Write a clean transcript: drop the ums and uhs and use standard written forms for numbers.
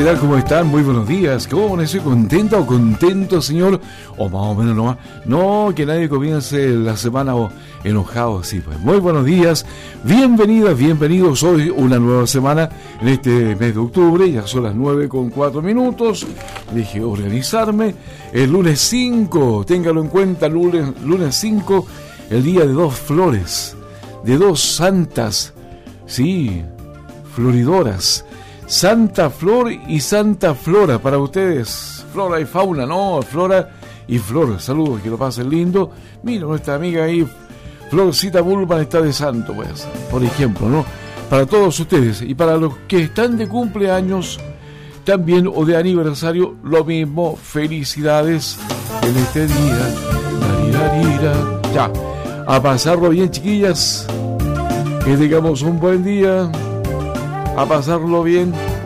tal? ¿Cómo están? Muy buenos días. ¿Cómo amaneció? ¿Contenta o contento, señor? O más o menos nomás. No, que nadie comience la semana enojado así, pues. Muy buenos días. Bienvenidas, bienvenidos. Hoy una nueva semana en este mes de octubre. Ya son las 9:04. Dije organizarme. El lunes 5, téngalo en cuenta, lunes 5, el día de dos flores, de dos santas, sí, floridoras. Santa Flor y Santa Flora para ustedes. Flora y fauna, no, Flora y Flor. Saludos, que lo pasen lindo. Mira, nuestra amiga ahí, Florcita Bulban, está de santo, pues, por ejemplo, ¿no? Para todos ustedes y para los que están de cumpleaños también o de aniversario, lo mismo. Felicidades en este día. Ya, a pasarlo bien, chiquillas. Que tengamos un buen día. A pasarlo bien.